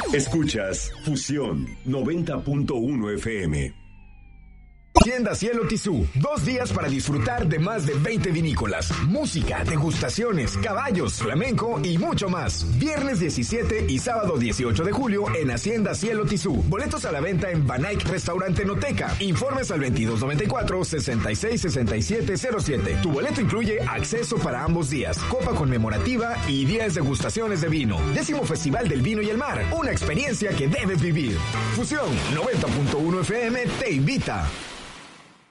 Escuchas Fusión 90.1 FM. Hacienda Cielo Tizú, 2 días para disfrutar de más de 20 vinícolas, música, degustaciones, caballos, flamenco y mucho más. Viernes 17 y sábado 18 de julio en Hacienda Cielo Tizú. Boletos a la venta en Banaic Restaurante Noteca. Informes al 2294-666707. Tu boleto incluye acceso para ambos días, copa conmemorativa y 10 degustaciones de vino. 10º Festival del Vino y el Mar, una experiencia que debes vivir. Fusión 90.1 FM te invita.